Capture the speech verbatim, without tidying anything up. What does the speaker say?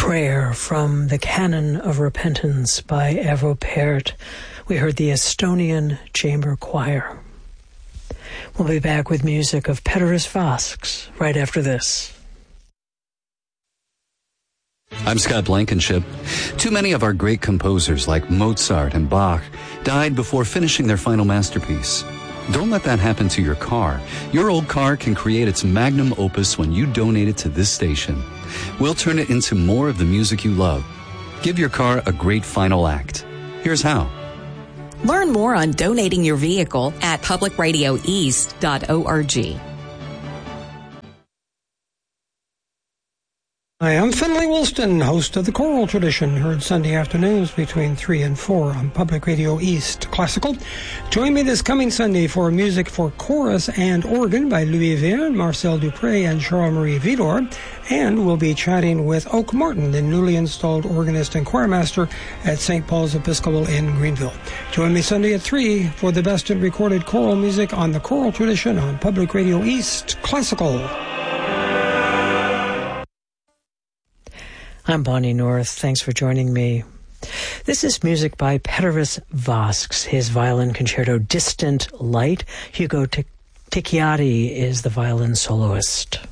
Prayer from the Canon of Repentance by Evo Pärt. We heard the Estonian Chamber Choir. We'll be back with music of Peteris Vasks right after this. I'm Scott Blankenship. Too many of our great composers like Mozart and Bach died before finishing their final masterpiece. Don't let that happen to your car. Your old car can create its magnum opus when you donate it to this station. We'll turn it into more of the music you love. Give your car a great final act. Here's how. Learn more on donating your vehicle at public radio east dot org. Hi, I'm Finley Woolston, host of The Choral Tradition, heard Sunday afternoons between three and four on Public Radio East Classical. Join me this coming Sunday for music for chorus and organ by Louis Verne, Marcel Dupré, and Charles-Marie Vidor. And we'll be chatting with Oak Martin, the newly installed organist and choirmaster at Saint Paul's Episcopal in Greenville. Join me Sunday at three for the best in recorded choral music on The Choral Tradition on Public Radio East Classical. I'm Bonnie North. Thanks for joining me. This is music by Peteris Vasks, his violin concerto Distant Light. Hugo Ticciati is the violin soloist.